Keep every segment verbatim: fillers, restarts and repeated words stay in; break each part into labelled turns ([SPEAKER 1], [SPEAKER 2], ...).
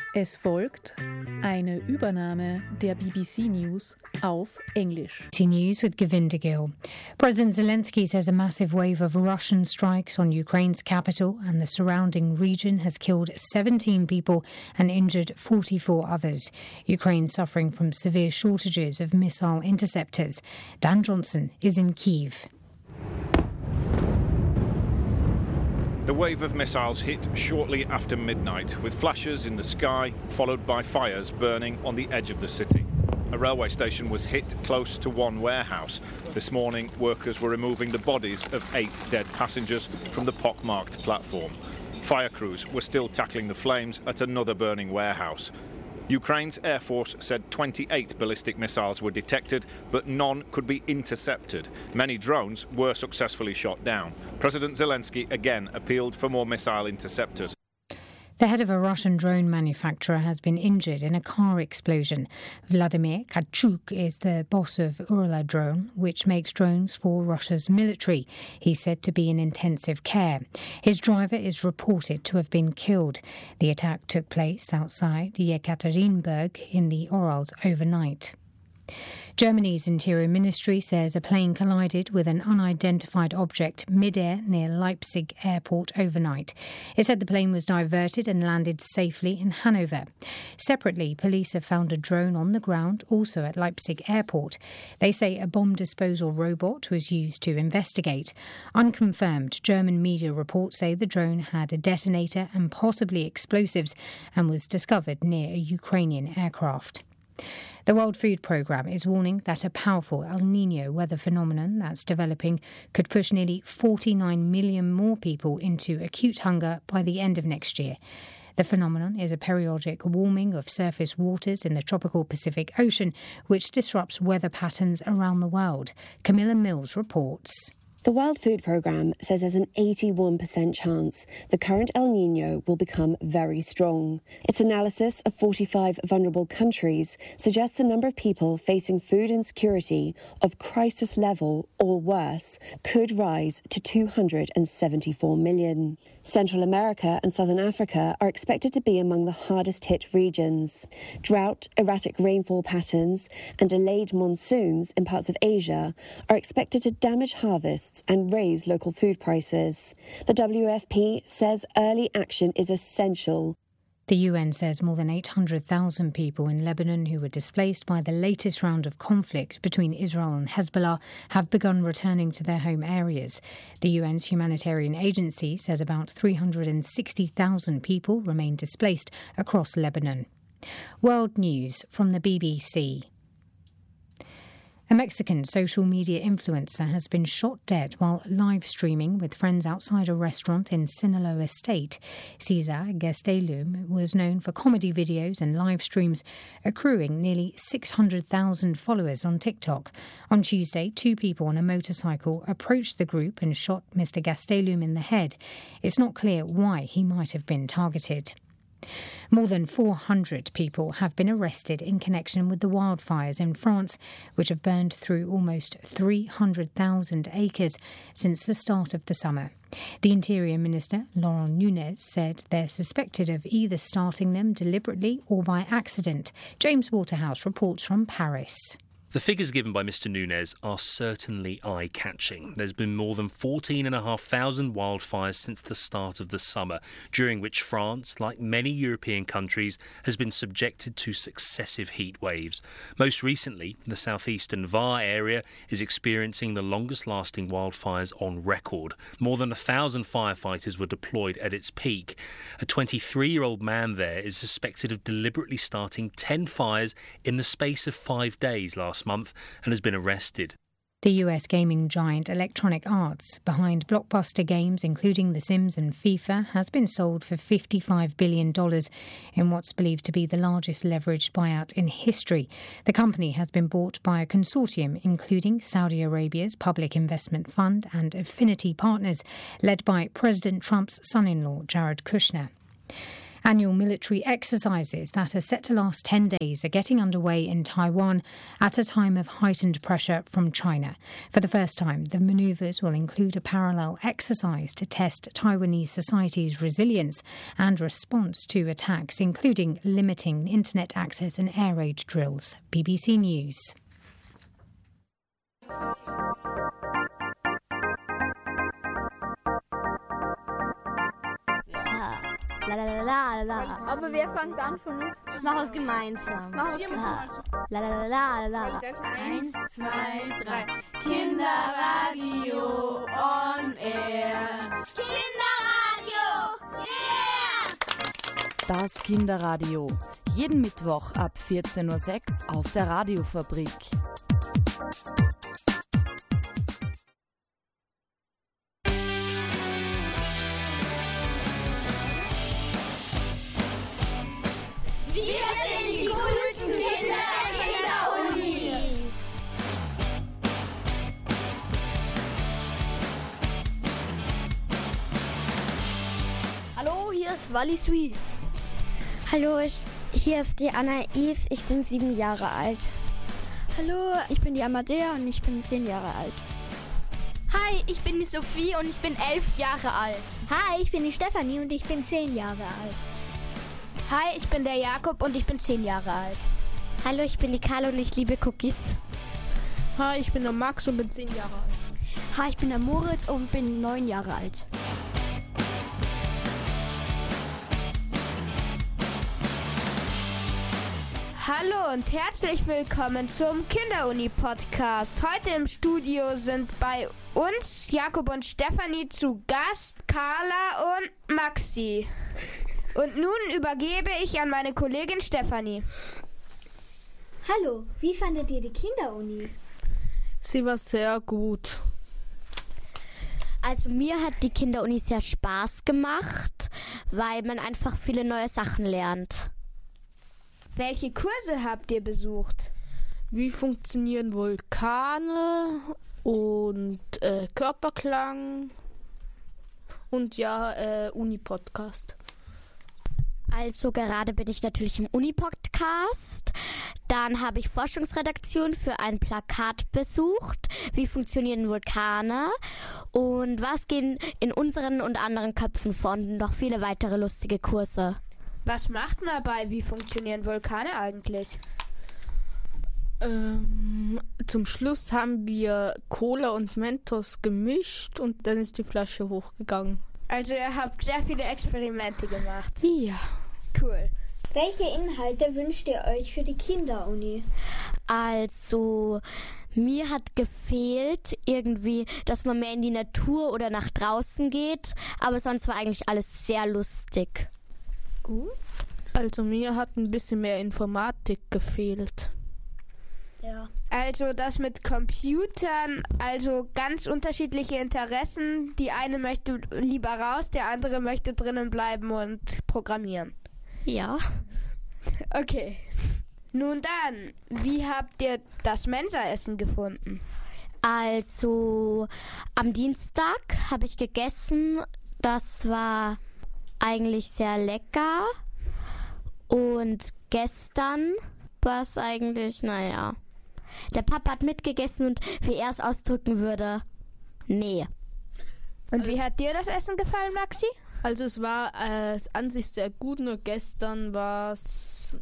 [SPEAKER 1] Es folgt eine Übernahme der B B C News auf Englisch.
[SPEAKER 2] B B C News with Govinda Gill. President Zelensky says a massive wave of Russian strikes on Ukraine's capital and the surrounding region has killed seventeen people and injured forty-four others. Ukraine's suffering from severe shortages of missile interceptors. Dan Johnson is in Kyiv.
[SPEAKER 3] The wave of missiles hit shortly after midnight, with flashes in the sky, followed by fires burning on the edge of the city. A railway station was hit close to one warehouse. This morning, workers were removing the bodies of eight dead passengers from the pockmarked platform. Fire crews were still tackling the flames at another burning warehouse. Ukraine's Air Force said twenty-eight ballistic missiles were detected, but none could be intercepted. Many drones were successfully shot down. President Zelensky again appealed for more missile interceptors.
[SPEAKER 2] The head of a Russian drone manufacturer has been injured in a car explosion. Vladimir Kachuk is the boss of Urla Drone, which makes drones for Russia's military. He's said to be in intensive care. His driver is reported to have been killed. The attack took place outside Yekaterinburg in the Urals overnight. Germany's Interior Ministry says a plane collided with an unidentified object mid-air near Leipzig airport overnight. It said the plane was diverted and landed safely in Hanover. Separately, police have found a drone on the ground, also at Leipzig airport. They say a bomb disposal robot was used to investigate. Unconfirmed German media reports say the drone had a detonator and possibly explosives and was discovered near a Ukrainian aircraft. The World Food Programme is warning that a powerful El Niño weather phenomenon that's developing could push nearly forty-nine million more people into acute hunger by the end of next year. The phenomenon is a periodic warming of surface waters in the tropical Pacific Ocean, which disrupts weather patterns around the world. Camilla Mills reports.
[SPEAKER 4] The World Food Programme says there's an eighty-one percent chance the current El Niño will become very strong. Its analysis of forty-five vulnerable countries suggests the number of people facing food insecurity of crisis level or worse could rise to two hundred seventy-four million. Central America and Southern Africa are expected to be among the hardest hit regions. Drought, erratic rainfall patterns and delayed monsoons in parts of Asia are expected to damage harvests and raise local food prices. The W F P says early action is essential.
[SPEAKER 2] The U N says more than eight hundred thousand people in Lebanon who were displaced by the latest round of conflict between Israel and Hezbollah have begun returning to their home areas. The U N's humanitarian agency says about three hundred sixty thousand people remain displaced across Lebanon. World News from the B B C. A Mexican social media influencer has been shot dead while live streaming with friends outside a restaurant in Sinaloa State. Cesar Gastelum was known for comedy videos and live streams, accruing nearly six hundred thousand followers on TikTok. On Tuesday, two people on a motorcycle approached the group and shot Mister Gastelum in the head. It's not clear why he might have been targeted. More than four hundred people have been arrested in connection with the wildfires in France, which have burned through almost three hundred thousand acres since the start of the summer. The Interior Minister, Laurent Nunez, said they're suspected of either starting them deliberately or by accident. James Waterhouse reports from Paris.
[SPEAKER 5] The figures given by Mister Nunez are certainly eye-catching. There's been more than fourteen thousand five hundred wildfires since the start of the summer, during which France, like many European countries, has been subjected to successive heat waves. Most recently, the southeastern Var area is experiencing the longest-lasting wildfires on record. More than a thousand firefighters were deployed at its peak. A twenty-three-year-old man there is suspected of deliberately starting ten fires in the space of five days last month and has been arrested.
[SPEAKER 2] The U S gaming giant Electronic Arts, behind blockbuster games including The Sims and FIFA, has been sold for fifty-five billion dollars in what's believed to be the largest leveraged buyout in history. The company has been bought by a consortium including Saudi Arabia's Public Investment Fund and Affinity Partners, led by President Trump's son-in-law, Jared Kushner. Annual military exercises that are set to last ten days are getting underway in Taiwan at a time of heightened pressure from China. For the first time, the manoeuvres will include a parallel exercise to test Taiwanese society's resilience and response to attacks, including limiting internet access and air raid drills. B B C News.
[SPEAKER 6] La la la la la.
[SPEAKER 7] Aber wer fängt an von uns?
[SPEAKER 6] Mach es gemeinsam.
[SPEAKER 7] Mach es gemeinsam.
[SPEAKER 6] La la la la la.
[SPEAKER 7] Eins, zwei, drei. Kinderradio on air.
[SPEAKER 8] Kinderradio! Yeah!
[SPEAKER 9] Das Kinderradio. Jeden Mittwoch ab vierzehn Uhr sechs auf der Radiofabrik.
[SPEAKER 6] Wally Sweet.
[SPEAKER 10] Hallo, ich, hier ist die Anais, ich bin sieben Jahre alt.
[SPEAKER 11] Hallo, ich bin die Amadea und ich bin zehn Jahre alt.
[SPEAKER 12] Hi, ich bin die Sophie und ich bin elf Jahre alt.
[SPEAKER 13] Hi, ich bin die Stefanie und ich bin zehn Jahre alt.
[SPEAKER 14] Hi, ich bin der Jakob und ich bin zehn Jahre alt.
[SPEAKER 15] Hallo, ich bin die Carla und ich liebe Cookies.
[SPEAKER 16] Hi, ich bin der Max und bin zehn Jahre alt.
[SPEAKER 17] Hi, ich bin der Moritz und bin neun Jahre alt.
[SPEAKER 18] Hallo und herzlich willkommen zum Kinderuni-Podcast. Heute im Studio sind bei uns Jakob und Stefanie zu Gast, Carla und Maxi. Und nun übergebe ich an meine Kollegin Stefanie.
[SPEAKER 13] Hallo, wie fandet ihr die Kinderuni?
[SPEAKER 16] Sie war sehr gut.
[SPEAKER 15] Also mir hat die Kinderuni sehr Spaß gemacht, weil man einfach viele neue Sachen lernt.
[SPEAKER 18] Welche Kurse habt ihr besucht?
[SPEAKER 16] Wie funktionieren Vulkane und äh, Körperklang und ja, äh, Uni-Podcast.
[SPEAKER 15] Also gerade bin ich natürlich im Uni-Podcast. Dann habe ich Forschungsredaktion für ein Plakat besucht. Wie funktionieren Vulkane? Und was gehen in unseren und anderen Köpfen vor? Und noch viele weitere lustige Kurse.
[SPEAKER 18] Was macht man bei Wie funktionieren Vulkane eigentlich?
[SPEAKER 16] Ähm, zum Schluss haben wir Cola und Mentos gemischt und dann ist die Flasche hochgegangen.
[SPEAKER 18] Also ihr habt sehr viele Experimente gemacht.
[SPEAKER 16] Ja.
[SPEAKER 18] Cool.
[SPEAKER 13] Welche Inhalte wünscht ihr euch für die Kinderuni?
[SPEAKER 15] Also mir hat gefehlt irgendwie, dass man mehr in die Natur oder nach draußen geht, aber sonst war eigentlich alles sehr lustig.
[SPEAKER 16] Gut. Also mir hat ein bisschen mehr Informatik gefehlt.
[SPEAKER 18] Ja. Also das mit Computern, also ganz unterschiedliche Interessen. Die eine möchte lieber raus, der andere möchte drinnen bleiben und programmieren.
[SPEAKER 15] Ja.
[SPEAKER 18] Okay. Nun dann, wie habt ihr das Mensaessen gefunden?
[SPEAKER 15] Also am Dienstag habe ich gegessen. Das war eigentlich sehr lecker. Und gestern war es eigentlich, naja. Der Papa hat mitgegessen und wie er es ausdrücken würde, nee.
[SPEAKER 18] Und wie hat dir das Essen gefallen, Maxi?
[SPEAKER 16] Also es war äh, an sich sehr gut, nur gestern war es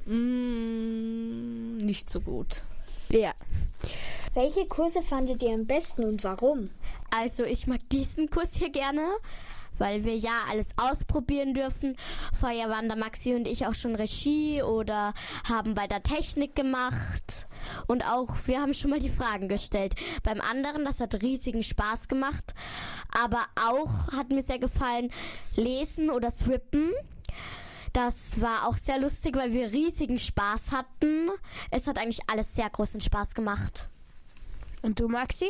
[SPEAKER 16] mm, nicht so gut.
[SPEAKER 18] Ja.
[SPEAKER 13] Welche Kurse fandet ihr am besten und warum?
[SPEAKER 15] Also ich mag diesen Kurs hier gerne, weil wir ja alles ausprobieren dürfen. Vorher waren da Maxi und ich auch schon Regie oder haben bei der Technik gemacht. Und auch, wir haben schon mal die Fragen gestellt. Beim anderen, das hat riesigen Spaß gemacht. Aber auch hat mir sehr gefallen, Lesen oder Swippen. Das war auch sehr lustig, weil wir riesigen Spaß hatten. Es hat eigentlich alles sehr großen Spaß gemacht.
[SPEAKER 18] Und du, Maxi?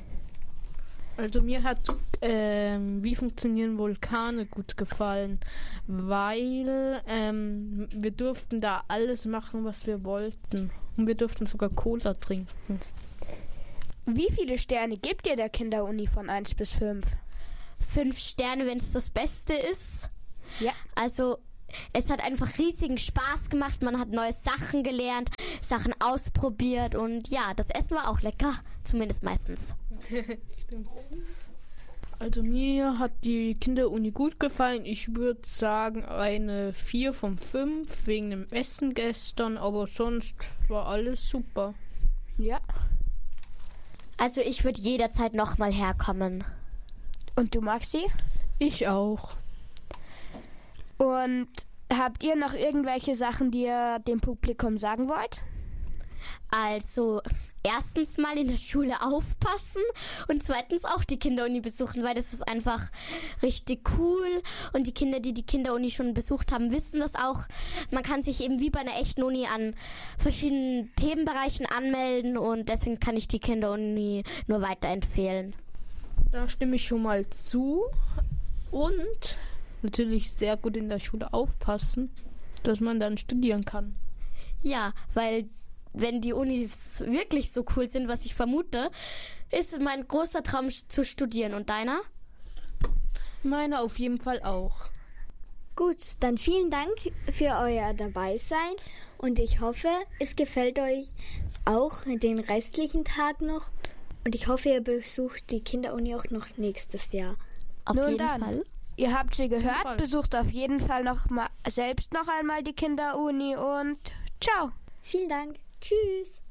[SPEAKER 16] Also mir hat ähm, Wie funktionieren Vulkane gut gefallen, weil ähm, wir durften da alles machen, was wir wollten. Und wir durften sogar Cola trinken.
[SPEAKER 18] Wie viele Sterne gebt ihr der Kinderuni von eins bis fünf?
[SPEAKER 15] Fünf Sterne, wenn es das Beste ist.
[SPEAKER 18] Ja.
[SPEAKER 15] Also es hat einfach riesigen Spaß gemacht. Man hat neue Sachen gelernt, Sachen ausprobiert und ja, das Essen war auch lecker, zumindest meistens.
[SPEAKER 16] Stimmt. Also mir hat die Kinderuni gut gefallen. Ich würde sagen eine vier von fünf wegen dem Essen gestern, aber sonst war alles super.
[SPEAKER 18] Ja.
[SPEAKER 15] Also ich würde jederzeit nochmal herkommen.
[SPEAKER 18] Und du, Maxi?
[SPEAKER 16] Ich auch.
[SPEAKER 18] Und habt ihr noch irgendwelche Sachen, die ihr dem Publikum sagen wollt?
[SPEAKER 15] Also erstens mal in der Schule aufpassen und zweitens auch die Kinderuni besuchen, weil das ist einfach richtig cool und die Kinder, die die Kinderuni schon besucht haben, wissen das auch. Man kann sich eben wie bei einer echten Uni an verschiedenen Themenbereichen anmelden und deswegen kann ich die Kinderuni nur weiterempfehlen.
[SPEAKER 16] Da stimme ich schon mal zu und natürlich sehr gut in der Schule aufpassen, dass man dann studieren kann.
[SPEAKER 15] Ja, weil wenn die Unis wirklich so cool sind, was ich vermute, ist mein großer Traum zu studieren. Und deiner?
[SPEAKER 16] Meiner auf jeden Fall auch.
[SPEAKER 13] Gut, dann vielen Dank für euer Dabeisein und ich hoffe, es gefällt euch auch den restlichen Tag noch und ich hoffe, ihr besucht die Kinderuni auch noch nächstes Jahr.
[SPEAKER 15] Auf
[SPEAKER 18] Nun
[SPEAKER 15] jeden
[SPEAKER 18] dann.
[SPEAKER 15] Fall.
[SPEAKER 18] Ihr habt sie gehört, besucht auf jeden Fall noch mal selbst noch einmal die Kinderuni und ciao.
[SPEAKER 13] Vielen Dank. Tschüss.